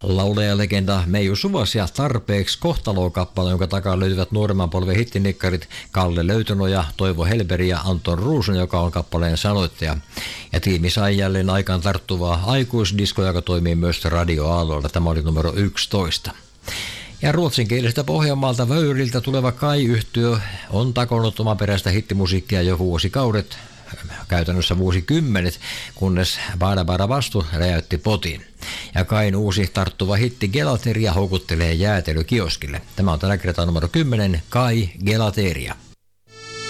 Laulajalegenda Meiju Suvas ja Tarpeeksi kohtalokappale, jonka takaa löytyvät nuoremman polven hittinikkarit Kalle Löytönoja, Toivo Helberi ja Anton Ruusun, joka on kappaleen sanoittaja. Ja tiimi sai jälleen aikaan tarttuvaa aikuisdiskoa, joka toimii myös radioaalloilla. Tämä oli numero 11. Ja ruotsinkielisestä Pohjanmaalta Vöyriltä tuleva Kai-yhtiö on takonut omaperäistä hittimusiikkia jo vuosikaudet, käytännössä vuosikymmenet, kunnes Baada Baada Vastu räjäytti potin. Ja Kain uusi tarttuva hitti Gelateria houkuttelee jäätelykioskille. Tämä on tällä kertaa numero 10, Kai Gelateria.